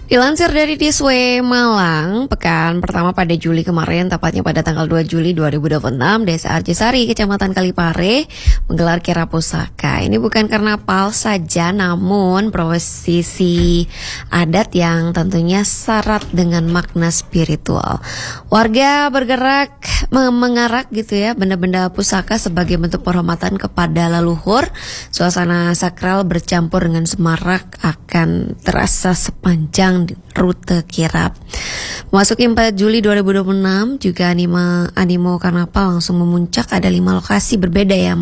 Dilansir dari Disway Malang, pekan pertama pada Juli kemarin, tepatnya pada tanggal 2 Juli 2026, Desa Arjosari, Kecamatan Kalipare, menggelar kirap pusaka. Ini bukan karena pal saja, namun prosesi adat yang tentunya syarat dengan makna spiritual. Warga bergerak mengarak gitu ya, benda-benda pusaka sebagai bentuk penghormatan kepada leluhur. Suasana sakral bercampur dengan semarak akan terasa sepanjang rute kirap. Memasuki 4 Juli 2026 juga animo karnaval langsung memuncak. Ada 5 lokasi berbeda ya